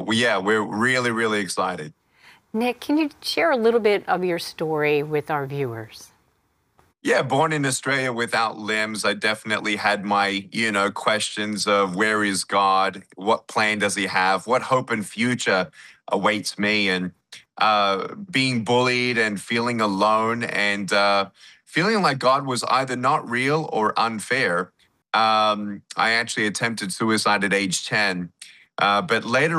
yeah, we're really, really excited. Nick, can you share a little bit of your story with our viewers? Yeah, born in Australia without limbs, I definitely had my, questions of where is God? What plan does he have? What hope and future awaits me? And being bullied and feeling alone and feeling like God was either not real or unfair. I actually attempted suicide at age 10. But later